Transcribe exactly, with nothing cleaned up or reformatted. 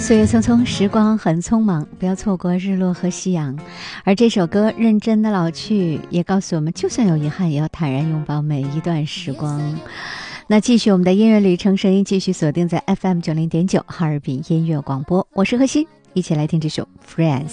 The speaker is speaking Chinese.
岁月匆匆，时光很匆忙，不要错过日落和夕阳。而这首歌认真的老去，也告诉我们，就算有遗憾，也要坦然拥抱每一段时光。那继续我们的音乐旅程，声音继续锁定在 F M 九零点九哈尔滨音乐广播，我是何欣，一起来听这首 Friends。